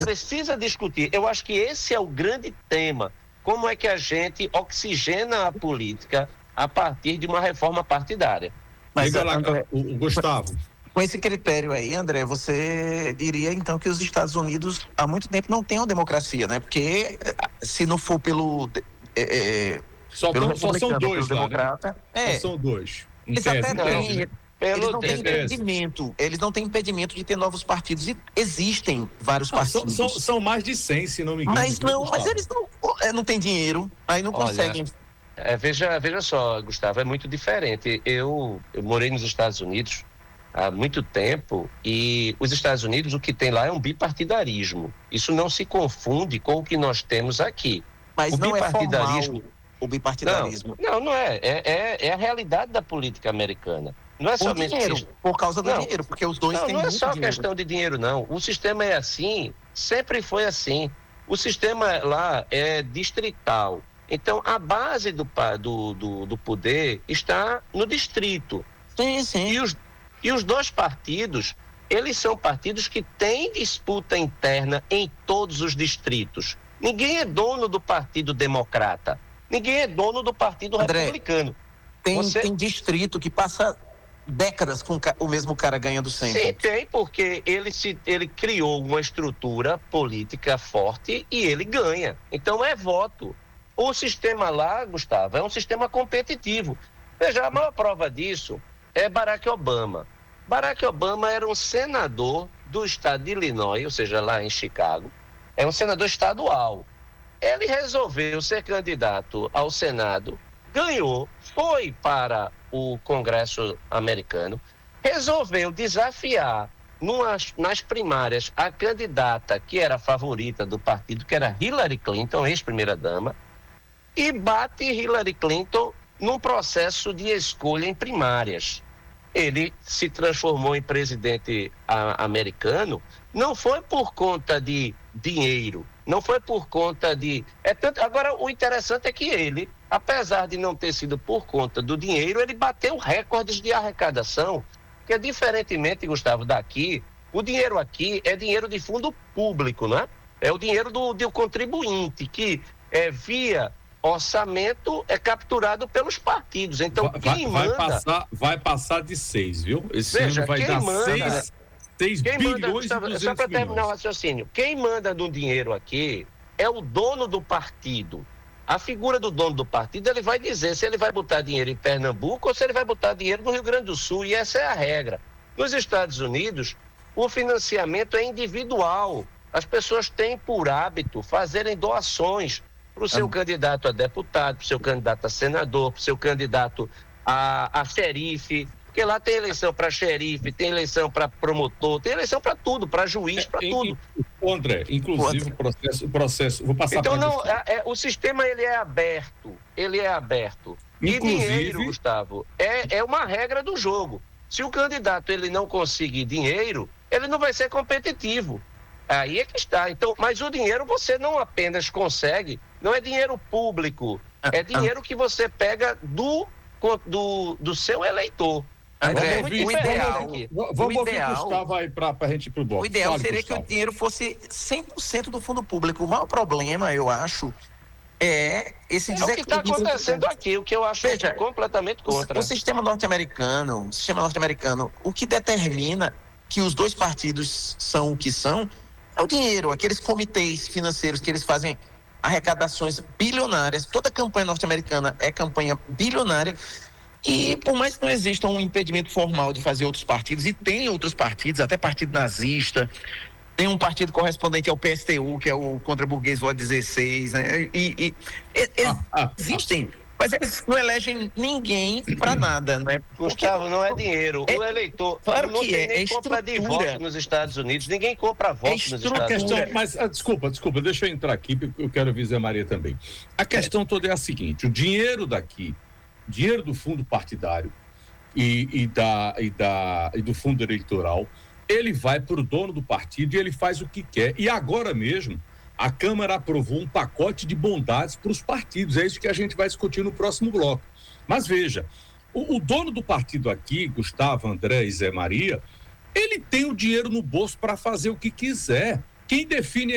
precisa discutir. Eu acho que esse é o grande tema. Como é que a gente oxigena a política a partir de uma reforma partidária? Mas, Diga lá, André, o Gustavo. com esse critério aí, André, você diria então que os Estados Unidos há muito tempo não têm uma democracia, né? Porque se não for pelo Só são dois pelo lá, democrata, né? Só são dois. Eles até têm, eles não têm impedimento de ter novos partidos, e existem vários partidos. São mais de 100, se não me engano. Mas eles não têm dinheiro, aí não conseguem. Veja só, Gustavo, é muito diferente. Eu morei nos Estados Unidos há muito tempo, e os Estados Unidos, o que tem lá é um bipartidarismo. Isso não se confunde com o que nós temos aqui. Mas não é formal o bipartidarismo. Não é. É a realidade da política americana. Não é somente dinheiro, por causa do dinheiro, porque os dois têm muito dinheiro. Não é só questão de dinheiro, não. O sistema é assim, sempre foi assim. O sistema lá é distrital. Então, a base do poder está no distrito. Sim. E os dois partidos, eles são partidos que têm disputa interna em todos os distritos. Ninguém é dono do Partido Democrata. Ninguém é dono do Partido Republicano. Tem distrito que passa décadas com o mesmo cara ganhando sempre. Sim, tem, porque ele criou uma estrutura política forte e ele ganha. Então é voto. O sistema lá, Gustavo, é um sistema competitivo. Veja, a maior prova disso é Barack Obama. Barack Obama era um senador do estado de Illinois, ou seja, lá em Chicago. É um senador estadual. Ele resolveu ser candidato ao Senado, ganhou, foi para o Congresso americano, resolveu desafiar nas primárias a candidata que era a favorita do partido, que era Hillary Clinton, ex-primeira-dama, e bate Hillary Clinton num processo de escolha em primárias. Ele se transformou em presidente americano, não foi por conta de dinheiro, não foi por conta de... Agora, o interessante é que ele, apesar de não ter sido por conta do dinheiro, ele bateu recordes de arrecadação, porque diferentemente, Gustavo, daqui, o dinheiro aqui é dinheiro de fundo público, né? É o dinheiro do contribuinte, que via orçamento é capturado pelos partidos. Então, vai passar de 6, viu? Esse ano vai dar 6 bilhões e 200 milhões. Só para terminar o raciocínio, quem manda no dinheiro aqui é o dono do partido. A figura do dono do partido, ele vai dizer se ele vai botar dinheiro em Pernambuco ou se ele vai botar dinheiro no Rio Grande do Sul, e essa é a regra. Nos Estados Unidos, o financiamento é individual. As pessoas têm por hábito fazerem doações para o seu candidato a deputado, para o seu candidato a senador, para o seu candidato a xerife, porque lá tem eleição para xerife, tem eleição para promotor, tem eleição para tudo, para juiz, para tudo. André, inclusive o processo, vou passar então o sistema ele é aberto. E dinheiro, Gustavo, é uma regra do jogo. Se o candidato ele não conseguir dinheiro, ele não vai ser competitivo. Aí é que está. Então, mas o dinheiro você não apenas consegue, não é dinheiro público, é dinheiro que você pega do seu eleitor. André, vamos ouvir o Gustavo aí para a gente ir pro bloco. O ideal seria que o dinheiro fosse 100% do fundo público. O maior problema, eu acho, é esse o que está acontecendo aqui, o que eu acho completamente contra. O sistema norte-americano, o que determina que os dois partidos são o que são, é o dinheiro, aqueles comitês financeiros que eles fazem arrecadações bilionárias. Toda campanha norte-americana é campanha bilionária, e por mais que não exista um impedimento formal de fazer outros partidos, e tem outros partidos, até partido nazista, tem um partido correspondente ao PSTU, que é o Contra-Burguês Voto 16, né? Existem, mas eles não elegem ninguém para nada, né? Gustavo, não é dinheiro. O eleitor claro não que tem nem compra de voto nos Estados Unidos. Ninguém compra voto nos Estados Unidos. Mas, desculpa, deixa eu entrar aqui, porque eu quero avisar a Maria também. A questão toda é a seguinte: o dinheiro daqui, dinheiro do fundo partidário e do fundo eleitoral, ele vai para o dono do partido e ele faz o que quer. E agora mesmo, a Câmara aprovou um pacote de bondades para os partidos. É isso que a gente vai discutir no próximo bloco. Mas veja, o dono do partido aqui, Gustavo, André e Zé Maria, ele tem o dinheiro no bolso para fazer o que quiser. Quem define